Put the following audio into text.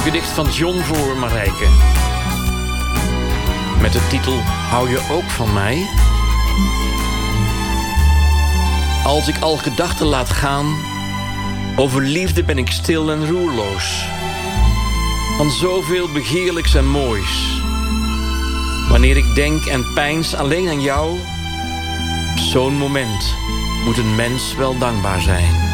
Een gedicht van John voor Marijke. Met de titel Hou je ook van mij? Als ik al gedachten laat gaan, over liefde ben ik stil en roerloos. Van zoveel begeerlijks en moois. Wanneer ik denk en peins alleen aan jou, op zo'n moment moet een mens wel dankbaar zijn.